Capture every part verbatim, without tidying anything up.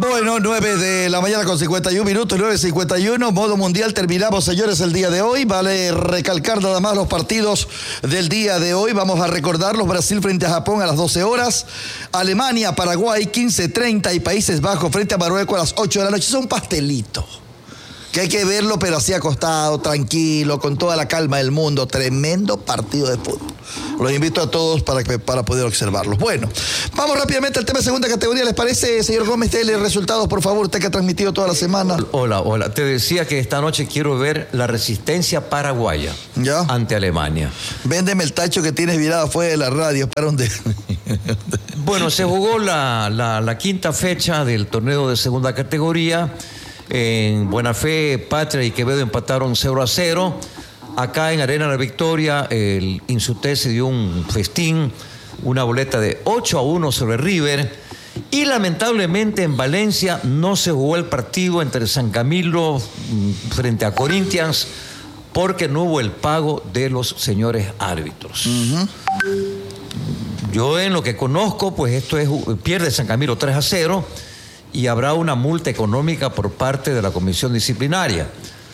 Bueno, nueve de la mañana con cincuenta y un minutos, nueve cincuenta y uno, modo mundial. Terminamos, señores, el día de hoy. Vale recalcar nada más los partidos del día de hoy. Vamos a recordarlos: Brasil frente a Japón a las doce horas, Alemania, Paraguay, quince treinta, y Países Bajos frente a Marruecos a las ocho de la noche. Es un pastelito que hay que verlo, pero así acostado, tranquilo, con toda la calma del mundo. Tremendo partido de fútbol. Los invito a todos para, que, para poder observarlos. Bueno, vamos rápidamente al tema de segunda categoría. ¿Les parece, señor Gómez? Dele resultados, por favor, usted que ha transmitido toda la semana. Hola, hola. Te decía que esta noche quiero ver la Resistencia paraguaya, ¿ya?, ante Alemania. Véndeme el tacho que tienes virado afuera de la radio. ¿Para dónde? Bueno, se jugó la, la, la quinta fecha del torneo de segunda categoría. En Buena Fe, Patria y Quevedo empataron cero a cero. Acá en Arena La Victoria, el Insuté se dio un festín, una boleta de ocho a uno sobre River. Y lamentablemente en Valencia no se jugó el partido entre San Camilo frente a Corinthians porque no hubo el pago de los señores árbitros. Uh-huh. Yo en lo que conozco, pues esto es, pierde San Camilo tres a cero. Y habrá una multa económica por parte de la comisión disciplinaria.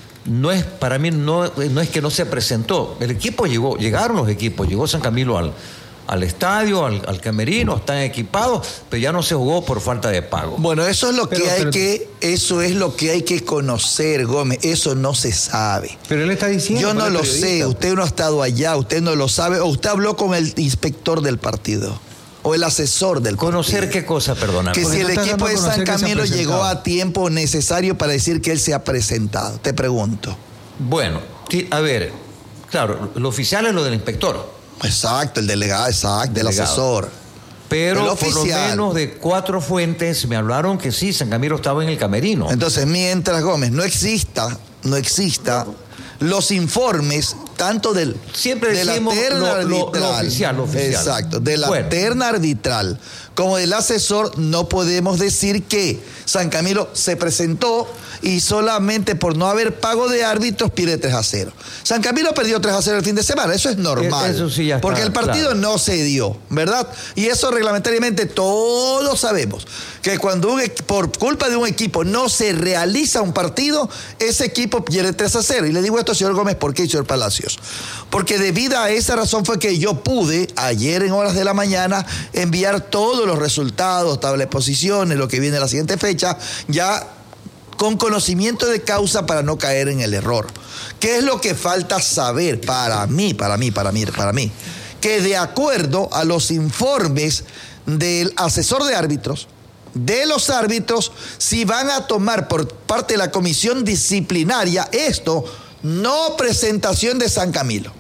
No es, para mí, no, no es que no se presentó. El equipo llegó, llegaron los equipos, llegó San Camilo al, al estadio, al, al camerino, están equipados, pero ya no se jugó por falta de pago. Bueno, eso es lo pero, que hay pero, que, eso es lo que hay que conocer, Gómez. Eso no se sabe. Pero él está diciendo. Yo no lo sé, usted no ha estado allá, usted no lo sabe, o usted habló con el inspector del partido. O el asesor del partido. ¿Conocer qué cosa, perdóname? Que si el equipo de San Camilo llegó a tiempo necesario para decir que él se ha presentado. Te pregunto. Bueno, a ver, claro, lo oficial es lo del inspector. Exacto, el delegado, exacto, el asesor. Pero por lo menos de cuatro fuentes me hablaron que sí, San Camilo estaba en el camerino. Entonces, mientras, Gómez, no exista, no exista los informes tanto del siempre de la terna lo, lo, arbitral, lo oficial, lo oficial. Exacto, de la bueno. terna arbitral como del asesor, no podemos decir que San Camilo se presentó y solamente por no haber pago de árbitros pierde tres a cero. San Camilo perdió tres a cero el fin de semana, eso es normal. Eso sí ya está, porque el partido claro. no se dio, ¿verdad? Y eso reglamentariamente todos sabemos, que cuando un, por culpa de un equipo no se realiza un partido, ese equipo pierde tres a cero. Y le digo esto, señor Gómez, ¿por qué, señor Palacios? Porque debido a esa razón fue que yo pude, ayer en horas de la mañana, enviar todos los resultados, tabla de posiciones, lo que viene la siguiente fecha, ya con conocimiento de causa para no caer en el error. ¿Qué es lo que falta saber para mí, para mí, para mí, para mí? Que de acuerdo a los informes del asesor de árbitros, de los árbitros, si van a tomar por parte de la comisión disciplinaria esto, no presentación de San Camilo.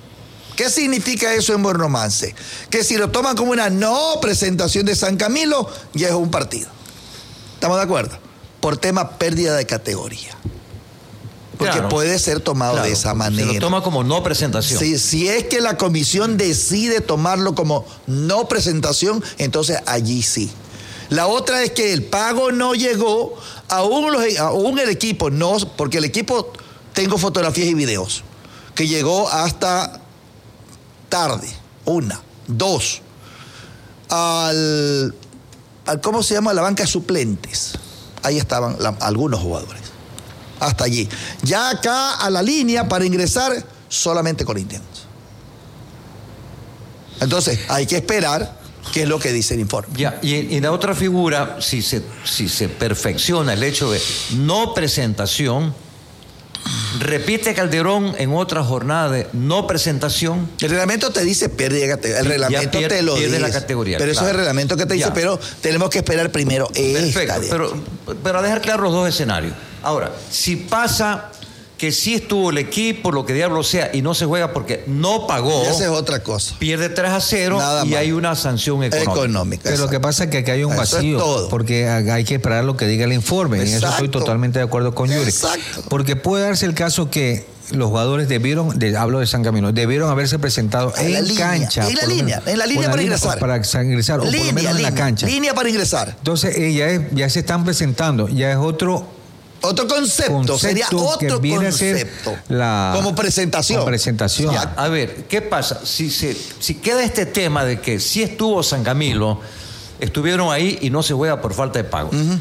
¿Qué significa eso en buen romance? Que si lo toman como una no presentación de San Camilo, ya es un partido. ¿Estamos de acuerdo? Por tema pérdida de categoría. Porque claro, puede ser tomado claro, de esa manera. Se lo toma como no presentación. Si, si es que la comisión decide tomarlo como no presentación, entonces allí sí. La otra es que el pago no llegó, aún, los, aún el equipo, no, porque el equipo, tengo fotografías y videos, que llegó hasta tarde, una, dos, al, al ¿cómo se llama? La banca de suplentes. Ahí estaban la, algunos jugadores. Hasta allí. Ya acá a la línea para ingresar solamente Corinthians. Entonces hay que esperar qué es lo que dice el informe. Ya, y, y la otra figura, si se, si se perfecciona el hecho de no presentación, repite Calderón en otra jornada de no presentación. El reglamento te dice pierde de categoría. El reglamento pierde, te lo dice. la categoría. Pero claro. Eso es el reglamento que te dice, ya. Pero tenemos que esperar primero esta. Perfecto, pero, pero a dejar claros los dos escenarios. Ahora, si pasa que sí estuvo el equipo, lo que diablo sea, y no se juega porque no pagó. Esa es otra cosa. Pierde tres a cero Nada y más. Hay una sanción económica. económica Pero lo que pasa es que aquí hay un eso vacío. Es todo. Porque hay que esperar lo que diga el informe. Exacto. En eso estoy totalmente de acuerdo con Yuri. Exacto. Porque puede darse el caso que los jugadores debieron, de, hablo de San Camilo, debieron haberse presentado en, en la cancha. En la línea, en la línea para ingresar. Para ingresar, línea, o por lo menos línea, en la cancha. Línea para ingresar. Entonces, eh, ya, es, ya se están presentando, ya es otro... Otro concepto, concepto sería otro concepto. La, como presentación. Como presentación. Ya, a ver, ¿qué pasa? Si, se, si queda este tema de que sí estuvo San Camilo, estuvieron ahí y no se juega por falta de pago. Uh-huh.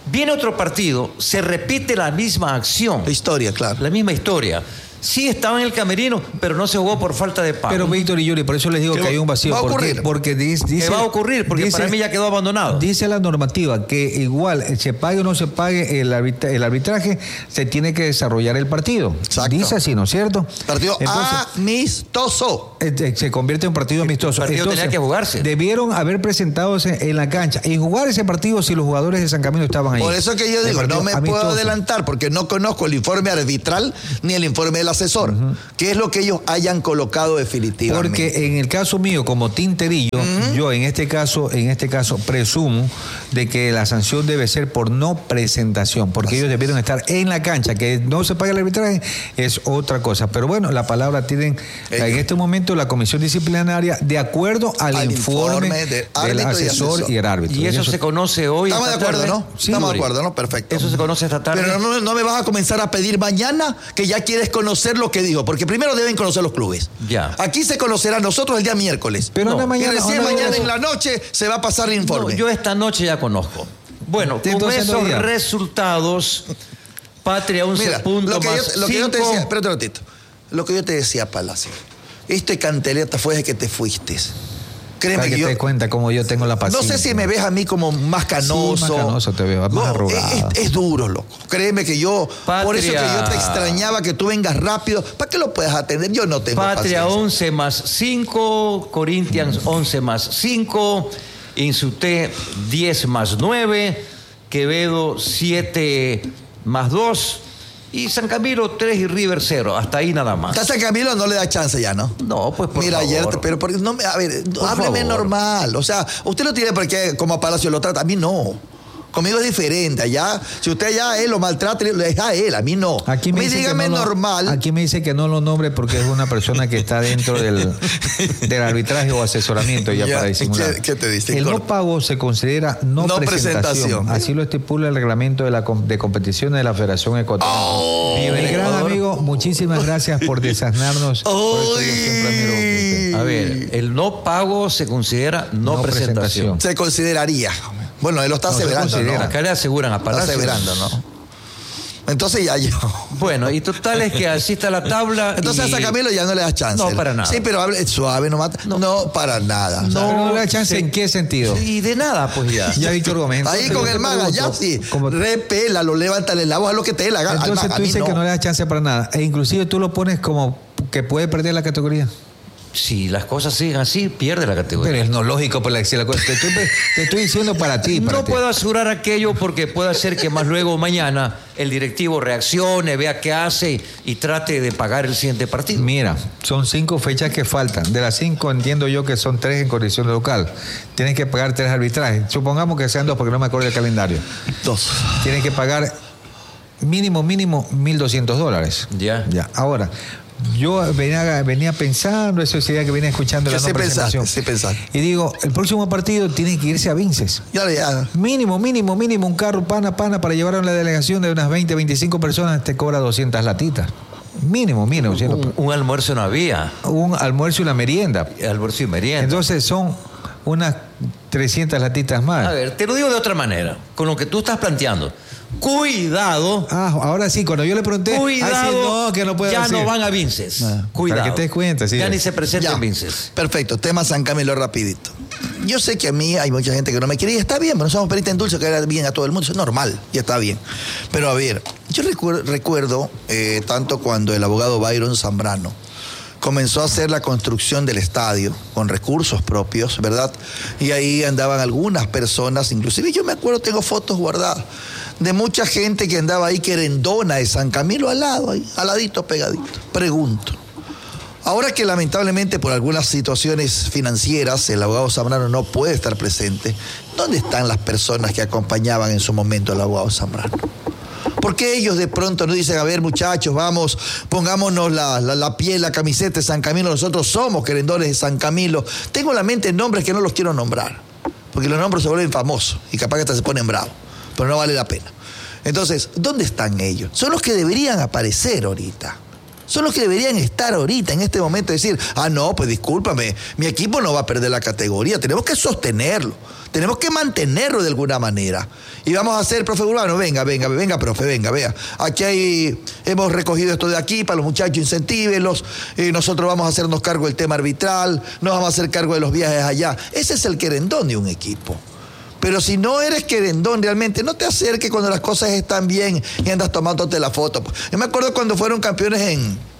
Viene otro partido, se repite la misma acción. La historia, claro. La misma historia. Sí estaba en el camerino, pero no se jugó por falta de pago. Pero Víctor y Yuri, por eso les digo que hay un vacío. Va a ocurrir. Porque, porque dice, ¿Qué va a ocurrir? Porque dice, para mí ya quedó abandonado. Dice la normativa que igual se pague o no se pague el, arbitra, el arbitraje, se tiene que desarrollar el partido. Exacto. Dice así, ¿no es cierto? Partido Entonces, amistoso. Se convierte en un partido amistoso. El partido Entonces, tenía que jugarse. Debieron haber presentado en la cancha y jugar ese partido si los jugadores de San Camilo estaban ahí. Por eso que yo digo, no me amistoso. puedo adelantar porque no conozco el informe arbitral ni el informe del asesor. Uh-huh. ¿Qué es lo que ellos hayan colocado definitivamente? Porque en el caso mío, como tinterillo, uh-huh. yo en este caso, en este caso presumo de que la sanción debe ser por no presentación, porque Así ellos debieron estar en la cancha. Que no se pague el arbitraje es otra cosa. Pero bueno, la palabra tienen ellos. En este momento la comisión disciplinaria de acuerdo al, al informe, informe de del asesor y, y el árbitro. Y eso, eso se conoce hoy. Estamos de acuerdo, tarde, ¿no? Sí, Estamos de acuerdo, ¿no? Perfecto. Eso se conoce esta tarde. Pero no, no me vas a comenzar a pedir mañana que ya quieres conocer lo que digo, porque primero deben conocer los clubes. Ya. Aquí se conocerá nosotros el día miércoles. Pero no, no mañana. Y recién no, mañana no, en la noche se va a pasar el informe. No, yo esta noche ya conozco. Bueno, con esos resultados, Patria once Mira, puntos lo que más yo, lo que yo te cinco. decía, espérate un ratito. Lo que yo te decía, Palacio. Este canteleta fue desde que te fuiste. Créeme Para que, que yo, te cuenta cómo yo tengo la paciencia. No sé si me ves a mí como más canoso. Sí, más canoso te veo, más no, arrugado. Es, es duro, loco. Créeme que yo, Patria. Por eso que yo te extrañaba que tú vengas rápido. ¿Para qué lo puedas atender? Yo no tengo Patria paciencia. once más cinco, Corinthians once más cinco, Insuté diez más nueve, Quevedo siete más dos, y San Camilo tres y River cero. Hasta ahí nada más. A San Camilo no le da chance ya, ¿no? No, pues por Mira, favor. ayer, pero por, no, a ver, por hábleme favor. normal. O sea, usted lo tiene porque como a Palacio lo trata, a mí no. Conmigo es diferente. Allá, si usted ya a él lo maltrata, le deja a él, a mí no. Aquí me, dice dígame que no normal. Lo, aquí me dice que no lo nombre porque es una persona que está dentro del, del arbitraje o asesoramiento ya, ya para disimular. ¿Qué, qué te dice? El no pago se considera no, no presentación. presentación. Así lo estipula el reglamento de la de competiciones de la Federación Ecuatoriana. Oh, Mi gran amigo, muchísimas gracias por desasnarnos. Oh, por esto, a ver, el no pago se considera no, no presentación. presentación. Se consideraría. Bueno, él lo está no, aseverando, ¿no? Acá le aseguran a Palacio. Está aseverando, ¿no? Entonces ya yo. Bueno, y total es que así está la tabla. Entonces y... a San Camilo ya no le das chance. No, para nada. Sí, pero hable suave, no mata. No, no para nada. No, o sea, no le das chance, ¿en qué sentido? Y de nada, pues ya. Ya Víctor Gómez. Ahí con el maga, ya sí. Como... Repélalo, levántale la voz a lo que te dé la gana. Entonces maga, tú dices no. que no le das chance para nada. E inclusive tú lo pones como que puede perder la categoría. Si las cosas siguen así, pierde la categoría. Pero es no lógico por la, si la cosa. Te estoy, te estoy diciendo para ti. Para no ti. puedo asegurar aquello porque puede ser que más luego mañana el directivo reaccione, vea qué hace y trate de pagar el siguiente partido. Mira, son cinco fechas que faltan. De las cinco entiendo yo que son tres en condición de local. Tienes que pagar tres arbitrajes. Supongamos que sean dos porque no me acuerdo del calendario. Dos. Tienes que pagar mínimo, mínimo mil doscientos dólares. Ya. Ya. Ahora. Yo venía, venía pensando, eso sería que venía escuchando la no presentación. Sí, pensar. Y digo, el próximo partido tiene que irse a Vinces. Ya, ya. Mínimo, mínimo, mínimo, un carro pana, pana para llevar a la delegación de unas veinte, veinticinco personas te cobra doscientas latitas. Mínimo, mínimo. Un, un almuerzo no había. Un almuerzo y una merienda. Almuerzo y merienda. Entonces son unas trescientas latitas más. A ver, te lo digo de otra manera, con lo que tú estás planteando. Cuidado. Ah, ahora sí, cuando yo le pregunté. Cuidado. Ah, sí, no, que no puedo ya decir. no van a Vinces. Ah, cuidado. Para que te des cuenta, sí. Ya ni se presenta en Vinces. Perfecto. Tema San Camilo rapidito. Yo sé que a mí hay mucha gente que no me quiere y está bien, pero no somos perita en dulce, que era bien a todo el mundo. Eso es normal y está bien. Pero a ver, yo recuerdo, recuerdo eh, tanto cuando el abogado Byron Zambrano comenzó a hacer la construcción del estadio con recursos propios, ¿verdad? Y ahí andaban algunas personas, inclusive yo me acuerdo, tengo fotos guardadas, de mucha gente que andaba ahí querendona de San Camilo al lado, ahí, al ladito, pegadito. Pregunto, ahora que lamentablemente por algunas situaciones financieras el abogado Zambrano no puede estar presente, ¿dónde están las personas que acompañaban en su momento al abogado Zambrano? ¿Por qué ellos de pronto no dicen, a ver muchachos, vamos, pongámonos la, la, la piel, la camiseta de San Camilo, nosotros somos querendones de San Camilo? Tengo en la mente nombres que no los quiero nombrar, porque los nombres se vuelven famosos y capaz que hasta se ponen bravos, pero no vale la pena. Entonces, ¿dónde están ellos? Son los que deberían aparecer ahorita. Son los que deberían estar ahorita, en este momento, decir, ah, no, pues discúlpame, mi equipo no va a perder la categoría, tenemos que sostenerlo, Tenemos que mantenerlo de alguna manera. Y vamos a hacer, profe Urbano, venga, venga, venga, profe, venga, vea. Aquí hay, hemos recogido esto de aquí para los muchachos, incentívenlos. Eh, nosotros vamos a hacernos cargo del tema arbitral, nos vamos a hacer cargo de los viajes allá. Ese es el querendón de un equipo. Pero si no eres querendón realmente, no te acerques cuando las cosas están bien y andas tomándote la foto. Yo me acuerdo cuando fueron campeones en...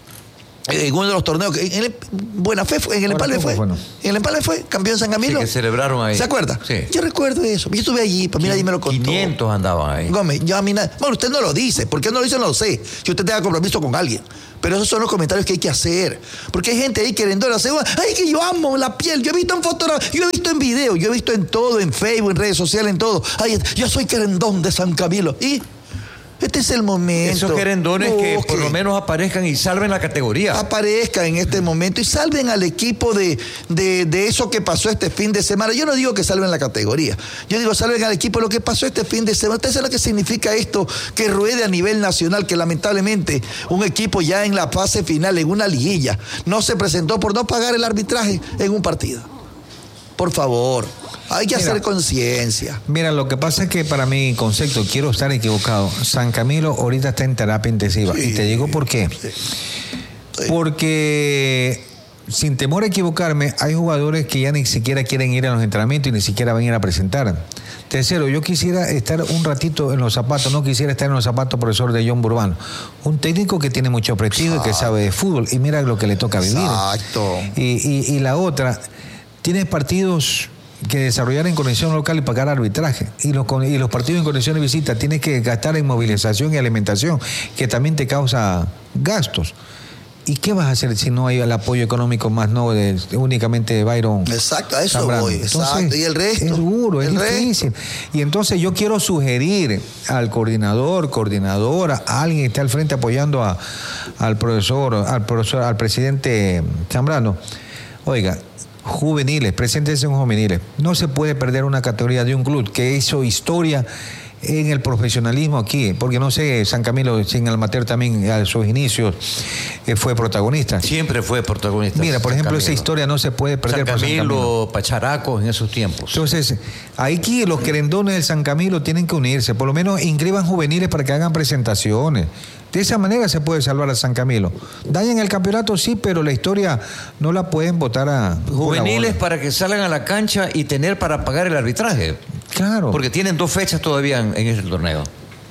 en uno de los torneos, en el Buena Fe fue, en el Empalme fue, bueno. en el Empalme fue, campeón San Camilo. Sí, que celebraron ahí. ¿Se acuerda? Sí. Yo recuerdo eso, yo estuve allí, pues mira, ahí me lo contó. quinientos andaban ahí. Gómez, yo a mí nada, bueno, usted no lo dice, ¿por qué no lo dice? No lo sé, si usted tenga compromiso con alguien. Pero esos son los comentarios que hay que hacer. Porque hay gente ahí querendona, ay, que yo amo la piel, yo he visto en fotografía, yo he visto en video, yo he visto en todo, en Facebook, en redes sociales, en todo. Ay, yo soy querendón de San Camilo. ¿Y? Este es el momento. Esos querendones no, que por que lo menos aparezcan y salven la categoría. Aparezcan en este momento y salven al equipo de, de, de eso que pasó este fin de semana. Yo no digo que salven la categoría. Yo digo salven al equipo lo que pasó este fin de semana. ¿Ustedes saben lo que significa esto? Que ruede a nivel nacional, que lamentablemente un equipo ya en la fase final, en una liguilla, no se presentó por no pagar el arbitraje en un partido. Por favor, hay que mira, hacer conciencia. Mira, lo que pasa es que para mi concepto, quiero estar equivocado, San Camilo ahorita está en terapia intensiva. Sí, y te digo por qué. Sí, sí. Porque, sin temor a equivocarme, hay jugadores que ya ni siquiera quieren ir a los entrenamientos y ni siquiera van a ir a presentar. Tercero, yo quisiera estar un ratito en los zapatos, no quisiera estar en los zapatos, profesor, de John Burbano. Un técnico que tiene mucho prestigio y que sabe de fútbol. Y mira lo que le toca vivir. Exacto. Y, y, y la otra... Tienes partidos que desarrollar en conexión local y pagar arbitraje. Y los, y los partidos en conexión de visita tienes que gastar en movilización y alimentación, que también te causa gastos. ¿Y qué vas a hacer si no hay el apoyo económico más no de, de únicamente de Byron? Exacto, a eso Zambrano. voy. Entonces, exacto. ¿Y el resto? Es duro, es difícil. Resto. Y entonces yo quiero sugerir al coordinador, coordinadora, a alguien que esté al frente apoyando a, al profesor, al profesor, al presidente Zambrano. Oiga, juveniles, preséntense en juveniles. No se puede perder una categoría de un club que hizo historia en el profesionalismo aquí, porque no sé, San Camilo, sin el amateur también a sus inicios eh, fue protagonista. Siempre fue protagonista. Mira, por ejemplo, esa historia no se puede perder. San Camilo, por San Camilo, Pacharaco en esos tiempos. Entonces, aquí los querendones del San Camilo tienen que unirse, por lo menos inscriban juveniles para que hagan presentaciones. De esa manera se puede salvar a San Camilo. Dañan el campeonato, sí, pero la historia no la pueden votar a... Juveniles para que salgan a la cancha y tener para pagar el arbitraje. Claro. Porque tienen dos fechas todavía en, en ese torneo.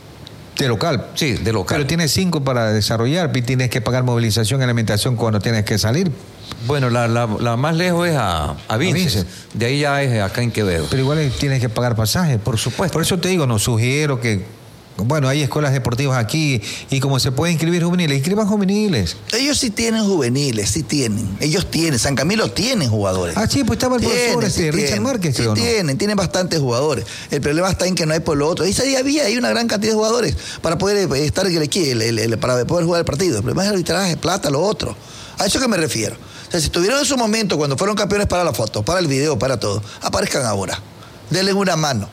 De local. Sí, de local. Pero tienes cinco para desarrollar y tienes que pagar movilización y alimentación cuando tienes que salir. Bueno, la, la, la más lejos es a, a Vinces. De ahí ya es acá en Quevedo. Pero igual tienes que pagar pasajes. Por supuesto. Por eso te digo, no sugiero que... Bueno, hay escuelas deportivas aquí y como se puede inscribir juveniles, inscriban juveniles. Ellos sí tienen juveniles, sí tienen. Ellos tienen, San Camilo tiene jugadores. Ah, sí, pues estaba el tienen, profesor este, sí Richard tienen, Márquez, sí creo, ¿no? tienen, tienen bastantes jugadores. El problema está en que no hay por lo otro. Y ahí había hay una gran cantidad de jugadores para poder estar en el equipo, el, el, para poder jugar el partido. El problema es el arbitraje, plata, lo otro. A eso que me refiero. O sea, si estuvieron en su momento cuando fueron campeones para la foto, para el video, para todo, aparezcan ahora. Denle una mano.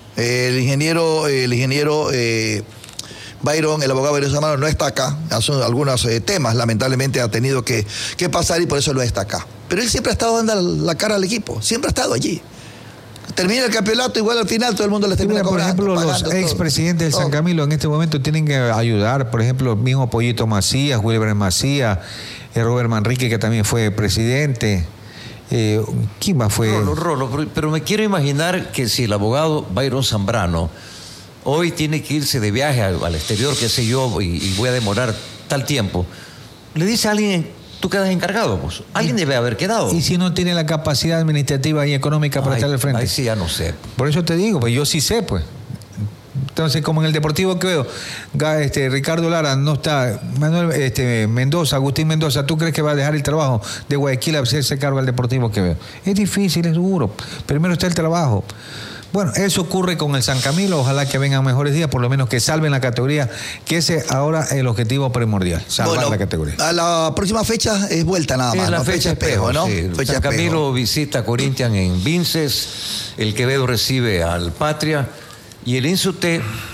El ingeniero, el ingeniero eh, Byron, el abogado Byron Zambrano no está acá. Hace algunos eh, temas, lamentablemente, ha tenido que, que pasar y por eso no está acá. Pero él siempre ha estado dando la cara al equipo, siempre ha estado allí. Termina el campeonato, igual al final todo el mundo les termina Mira, cobrando. Por ejemplo, pagando, los expresidentes del todo. San Camilo en este momento tienen que ayudar. Por ejemplo, el mismo Pollito Macías, Wilber Macías, eh, Robert Manrique, que también fue presidente. Eh, ¿Quién más fue? Rolo, Rolo, pero me quiero imaginar que si el abogado Byron Zambrano hoy tiene que irse de viaje al, al exterior, qué sé yo, y, y voy a demorar tal tiempo, le dice a alguien, tú quedas encargado, pues. Alguien debe haber quedado. ¿Y si no tiene la capacidad administrativa y económica para ay, estar al frente? Ahí sí ya no sé. Por eso te digo, pues yo sí sé, pues. Entonces, como en el Deportivo Quevedo, este, Ricardo Lara no está, Manuel este, Mendoza, Agustín Mendoza, ¿tú crees que va a dejar el trabajo de Guayaquil a hacerse cargo del Deportivo Quevedo? Es difícil, es duro. Primero está el trabajo. Bueno, eso ocurre con el San Camilo, ojalá que vengan mejores días, por lo menos que salven la categoría, que ese ahora es el objetivo primordial, salvar bueno, la categoría. A la próxima fecha es vuelta nada más. Es la ¿no? fecha espejo, ¿no? Sí, fecha San Camilo espejo. visita a Corinthians en Vinces, el Quevedo recibe al Patria y el Insute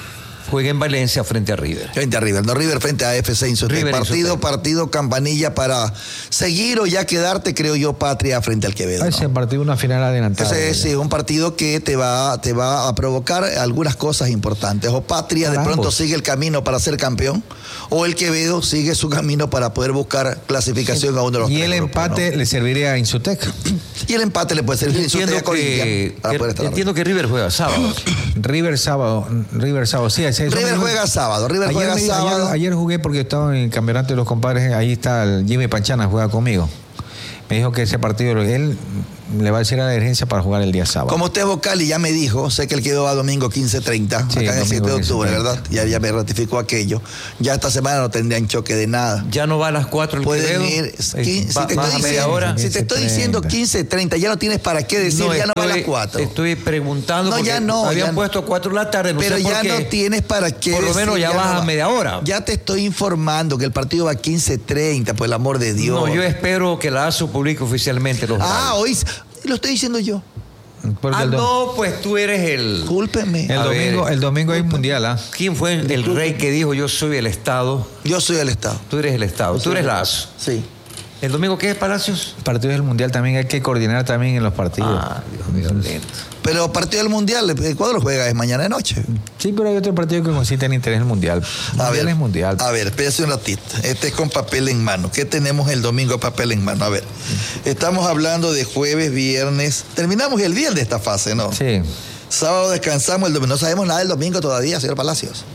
juega en Valencia frente a River. Frente a River, no River frente a A F C Insurtec. River Partido, Insurtec. partido, campanilla para seguir o ya quedarte, creo yo, Patria frente al Quevedo. Ah, ¿no? ese partido una final adelantada. Ese es sí, un partido que te va, te va a provocar algunas cosas importantes. O Patria de Para pronto ambos. sigue el camino para ser campeón, o el Quevedo sigue su camino para poder buscar clasificación a uno de los Y tres el grupos, empate ¿no? le serviría a Insutec. Y el empate le puede servir a Entiendo Insurtec a que, Corinthians para que- poder estar entiendo que River juega sábado. River sábado, River sábado, sí. ese- eso River me- juega sábado, River ayer, juega me- sábado. ayer, ayer jugué porque estaba en el campeonato de los compadres, ahí está el Jimmy Panchana, juega conmigo. Me dijo que ese partido, él le va a decir a la dirigencia para jugar el día sábado. Como usted es vocal y ya me dijo, sé que el Quevedo va domingo quince treinta, Sí, acá en el siete de domingo octubre, quince treinta. ¿verdad? Ya, ya me ratificó aquello. Ya esta semana no tendrían choque de nada. Ya no va a las cuatro el Pueden Quevedo. ir, Eh, quin- si va- te más estoy a media diciendo, hora. si te estoy diciendo quince treinta, ya no tienes para qué decir, ya no va a las cuatro. Estoy preguntando No, porque ya no, habían ya no. puesto cuatro de la tarde, no Pero sé por ya qué. no tienes para qué Por lo decir, menos ya vas no a va. media hora. Ya te estoy informando que el partido va a quince treinta, por el amor de Dios. No, yo espero que la A S U publique oficialmente los Ah, horarios. hoy lo estoy diciendo yo. Porque Ah, el, do- no, pues tú eres el... Cúlpeme. el A domingo, ver. el domingo hay mundial, ¿ah? ¿Quién fue el rey que dijo yo soy el Estado? Yo soy el Estado. Tú eres el Estado, tú eres la A S U. Sí. ¿El domingo qué es, Palacios? Partidos del mundial también hay que coordinar también en los partidos. Ah, Dios mío, lento. Pero partido del Mundial, Ecuador juega es mañana de noche. Sí, pero hay otro partido que consiste en interés en el mundial. A Mundial ver, es mundial. A ver, espérese un ratito. Este es con papel en mano. ¿Qué tenemos el domingo papel en mano? A ver, estamos hablando de jueves, viernes. Terminamos el viernes de esta fase, ¿no? Sí. Sábado descansamos el domingo. No sabemos nada del domingo todavía, señor Palacios.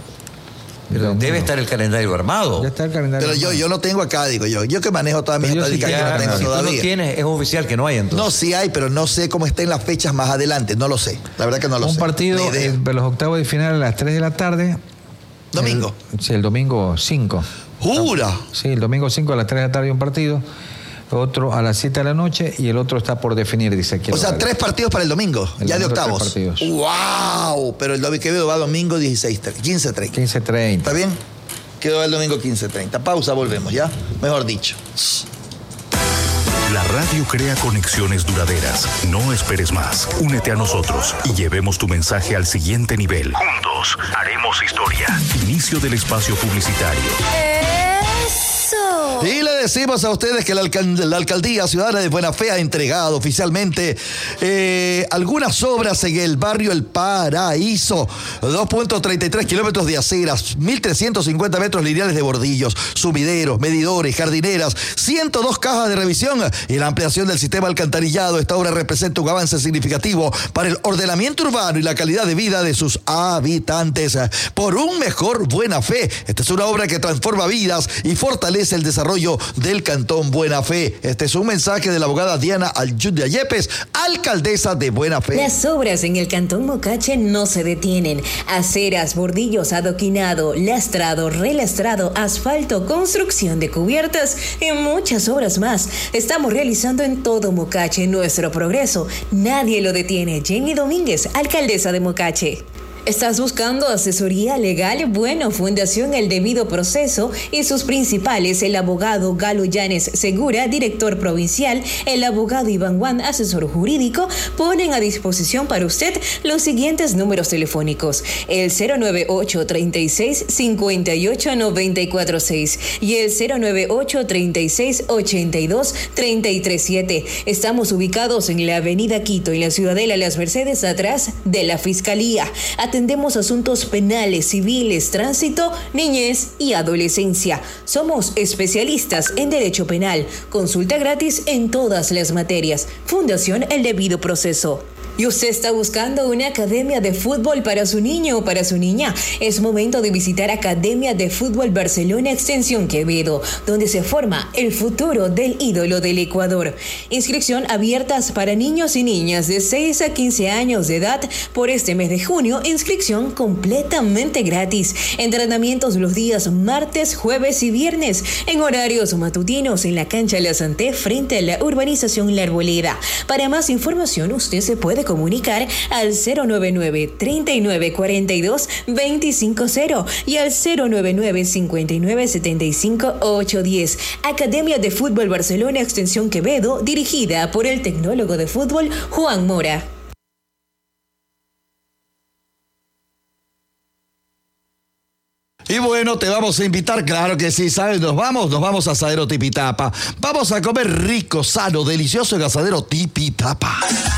Pero debe estar el calendario armado. Ya está el calendario. Pero yo, yo lo tengo acá, digo yo. Yo que manejo todas mis Pero yo sí estadísticas, ya- que no tengo si tú no todavía. tienes, es oficial que no hay entonces. No, sí hay, pero no sé cómo estén las fechas más adelante. No lo sé. La verdad que no lo Un sé. partido Ni idea. eh, de los octavos de final a las tres de la tarde. Domingo. El- sí, el domingo cinco. ¡Jura! Sí, el domingo cinco a las tres de la tarde un partido. Otro a las siete de la noche y el otro está por definir, dice aquí. O sea, tres partidos para el domingo, El ya de domingo, tres octavos. partidos. ¡Wow! Pero el domingo Quevedo va domingo dieciséis, quince treinta. quince treinta. ¿Está bien? Quedó el domingo quince treinta. Pausa, volvemos, ¿ya? Mejor dicho. La radio crea conexiones duraderas. No esperes más. Únete a nosotros y llevemos tu mensaje al siguiente nivel. Juntos haremos historia. Inicio del espacio publicitario. ¡Eso! Y le decimos a ustedes que la, alcal- la Alcaldía Ciudadana de Buena Fe ha entregado oficialmente eh, algunas obras en el barrio El Paraíso. dos punto treinta y tres kilómetros de aceras, mil trescientos cincuenta metros lineales de bordillos, sumideros, medidores, jardineras, ciento dos cajas de revisión y la ampliación del sistema alcantarillado. Esta obra representa un avance significativo para el ordenamiento urbano y la calidad de vida de sus habitantes. Por un mejor Buena Fe. Esta es una obra que transforma vidas y fortalece el desarrollo del Cantón Buena Fe. Este es un mensaje de la abogada Diana Alyundia Yepes, alcaldesa de Buena Fe. Las obras en el Cantón Mocache no se detienen. Aceras, bordillos, adoquinado, lastrado, relastrado, asfalto, construcción de cubiertas y muchas obras más. Estamos realizando en todo Mocache nuestro progreso. Nadie lo detiene. Jenny Domínguez, alcaldesa de Mocache. ¿Estás buscando asesoría legal? Bueno, Fundación El Debido Proceso y sus principales, el abogado Galo Llanes Segura, director provincial, el abogado Iván Juan, asesor jurídico, ponen a disposición para usted los siguientes números telefónicos: el cero nueve ocho, treinta y seis, cincuenta y ocho, noventa y cuatro seis y el cero nueve ocho, treinta y seis, ochenta y dos, treinta y tres siete. Estamos ubicados en la avenida Quito, en la Ciudadela Las Mercedes, atrás de la Fiscalía. Atendemos asuntos penales, civiles, tránsito, niñez y adolescencia. Somos especialistas en derecho penal. Consulta gratis en todas las materias. Fundación El Debido Proceso. ¿Y usted está buscando una academia de fútbol para su niño o para su niña? Es momento de visitar Academia de Fútbol Barcelona Extensión Quevedo, donde se forma el futuro del ídolo del Ecuador. Inscripción abiertas para niños y niñas de seis a quince años de edad por este mes de junio. Inscripción completamente gratis. Entrenamientos los días martes, jueves y viernes en horarios matutinos en la cancha La Santé frente a la urbanización La Arboleda. Para más información usted se puede comunicar al cero nueve nueve, treinta y nueve, cuarenta y dos, veinticinco cero y al cero nueve nueve, cincuenta y nueve, setenta y cinco, ochocientos diez. Academia de Fútbol Barcelona Extensión Quevedo, dirigida por el tecnólogo de fútbol Juan Mora. Y bueno, te vamos a invitar, claro que sí, ¿sabes? Nos vamos, nos vamos a Asadero Tipitapa. Vamos a comer rico, sano, delicioso en Asadero Tipitapa.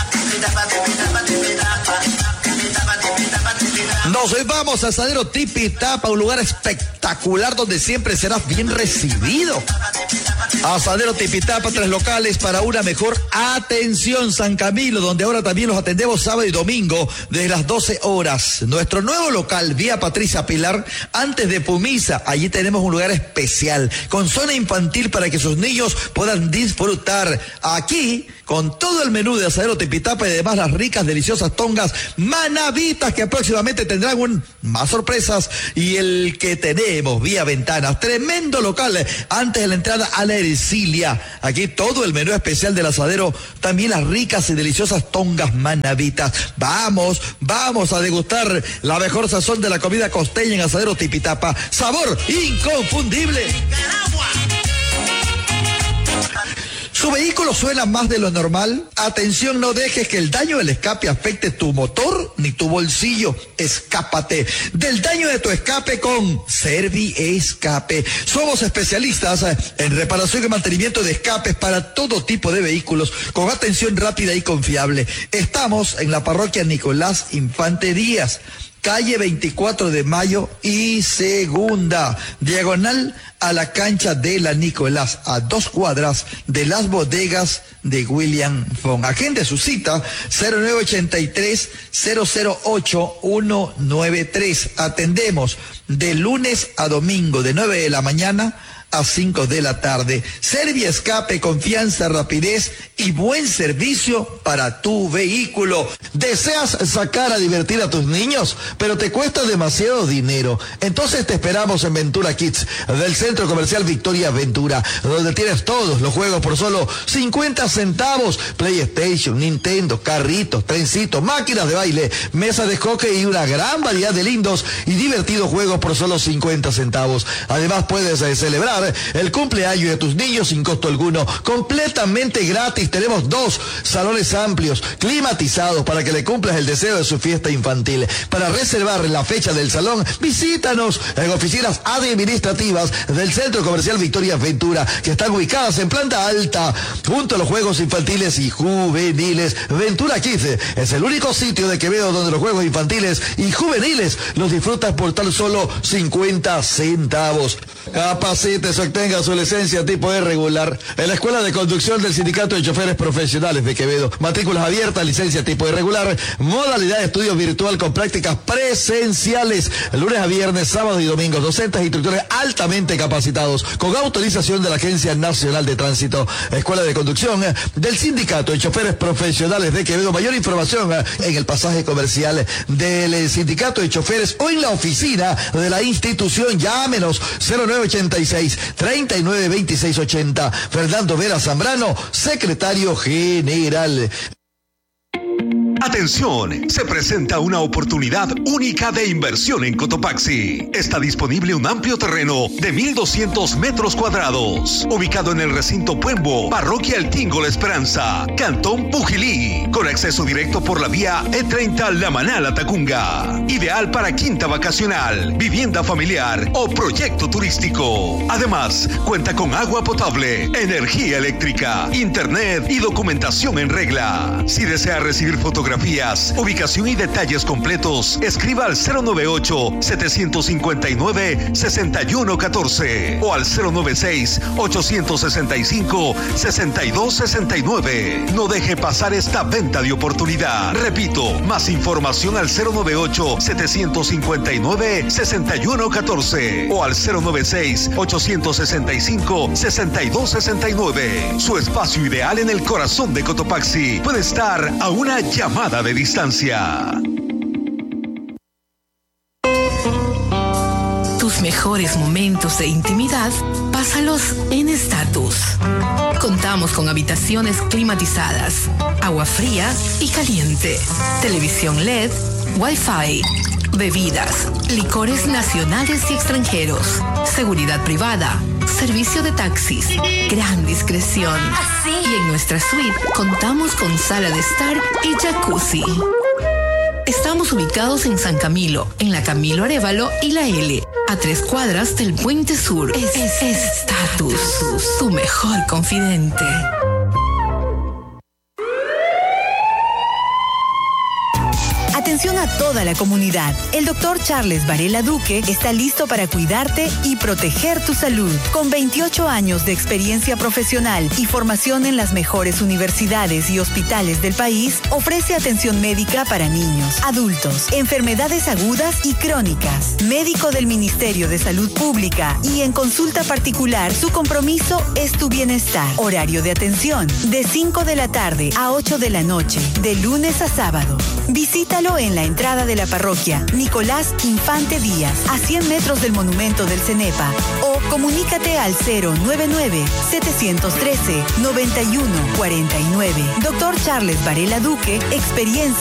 Nos vamos a Asadero Tipitapa, un lugar espectacular donde siempre serás bien recibido. Asadero Tipitapa, tres locales para una mejor atención. San Camilo, donde ahora también los atendemos sábado y domingo desde las doce horas. Nuestro nuevo local, vía Patricia Pilar, antes de Pumisa. Allí tenemos un lugar especial con zona infantil para que sus niños puedan disfrutar. Aquí, con todo el menú de Asadero Tipitapa y además las ricas, deliciosas tongas manavitas que próximamente tendrán un, más sorpresas. Y el que tenemos vía ventanas, tremendo local antes de la entrada a la Ercilia. Aquí todo el menú especial del asadero, también las ricas y deliciosas tongas manavitas. Vamos, vamos a degustar la mejor sazón de la comida costeña en Asadero Tipitapa. Sabor inconfundible. ¿Su vehículo suena más de lo normal? Atención, no dejes que el daño del escape afecte tu motor ni tu bolsillo. Escápate del daño de tu escape con Servi Escape. Somos especialistas en reparación y mantenimiento de escapes para todo tipo de vehículos con atención rápida y confiable. Estamos en la parroquia Nicolás Infante Díaz, calle veinticuatro de mayo y segunda, diagonal a la cancha de la Nicolás, a dos cuadras de las bodegas de William Fong. Agende su cita cero nueve ochenta y tres, cero cero ocho, uno nueve tres. Atendemos de lunes a domingo de nueve de la mañana a cinco de la tarde. Servi Escape, confianza, rapidez y buen servicio para tu vehículo. ¿Deseas sacar a divertir a tus niños, pero te cuesta demasiado dinero? Entonces te esperamos en Ventura Kids del Centro Comercial Victoria Ventura, donde tienes todos los juegos por solo cincuenta centavos. PlayStation, Nintendo, carritos, trencitos, máquinas de baile, mesas de hockey y una gran variedad de lindos y divertidos juegos por solo cincuenta centavos. Además puedes eh, celebrar el cumpleaños de tus niños sin costo alguno, completamente gratis. Tenemos dos salones amplios, climatizados, para que le cumplas el deseo de su fiesta infantil. Para reservar la fecha del salón, visítanos en oficinas administrativas del Centro Comercial Victoria Ventura, que están ubicadas en planta alta, junto a los juegos infantiles y juveniles. Ventura Kids es el único sitio de Quevedo donde los juegos infantiles y juveniles los disfrutas por tan solo cincuenta centavos. Capacite, obtenga su licencia tipo E regular en la Escuela de Conducción del Sindicato de Choferes Profesionales de Quevedo. Matrículas abiertas, licencia tipo E regular, modalidad de estudio virtual con prácticas presenciales, lunes a viernes, sábado y domingos, docentes e instructores altamente capacitados, con autorización de la Agencia Nacional de Tránsito. Escuela de Conducción del Sindicato de Choferes Profesionales de Quevedo. Mayor información en el pasaje comercial del Sindicato de Choferes o en la oficina de la institución. Llámenos cero nueve ochenta y seis, treinta y nueve, veintiséis ochenta. Fernando Vera Zambrano, secretario general. Atención, se presenta una oportunidad única de inversión en Cotopaxi. Está disponible un amplio terreno de mil doscientos metros cuadrados, ubicado en el recinto Puembo, parroquia El Tingo La Esperanza, cantón Pujilí, con acceso directo por la vía E treinta La Manala Tacunga. Ideal para quinta vacacional, vivienda familiar o proyecto turístico. Además, cuenta con agua potable, energía eléctrica, internet y documentación en regla. Si desea recibir fotografías, ubicación y detalles completos, escriba al cero nueve ocho, siete cinco nueve, seis uno uno cuatro o al cero nueve seis, ocho seis cinco, seis dos seis nueve. No deje pasar esta venta de oportunidad. Repito, más información al cero nueve ocho, siete cinco nueve, seis uno uno cuatro o al cero nueve seis, ocho seis cinco, seis dos seis nueve. Su espacio ideal en el corazón de Cotopaxi puede estar a una llamada de distancia. Tus mejores momentos de intimidad, pásalos en Estatus. Contamos con habitaciones climatizadas, agua fría y caliente, televisión L E D, Wi-Fi, bebidas, licores nacionales y extranjeros, seguridad privada, servicio de taxis, gran discreción. Y en nuestra suite contamos con sala de estar y jacuzzi. Estamos ubicados en San Camilo, en la Camilo Arévalo y la L, a tres cuadras del Puente Sur. Es Estatus, tu mejor confidente. Atención a toda la comunidad. El doctor Charles Varela Duque está listo para cuidarte y proteger tu salud. Con veintiocho años de experiencia profesional y formación en las mejores universidades y hospitales del país, ofrece atención médica para niños, adultos, enfermedades agudas y crónicas. Médico del Ministerio de Salud Pública y en consulta particular, su compromiso es tu bienestar. Horario de atención de cinco de la tarde a ocho de la noche, de lunes a sábado. Visítalo en la entrada de la parroquia Nicolás Infante Díaz, a cien metros del monumento del CENEPA, o comunícate al cero nueve nueve, siete uno tres, nueve uno cuatro nueve. Doctor Charles Varela Duque, experiencia